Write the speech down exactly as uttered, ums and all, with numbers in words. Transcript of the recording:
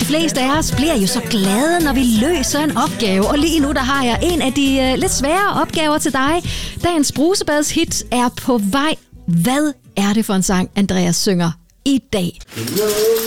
fleste af os bliver jo så glade, når vi løser en opgave. Og lige nu, der har jeg en af de øh, lidt svære opgaver til dig. Dagens brusebadshit er på vej. Hvad er det for en sang, Andreas synger i dag?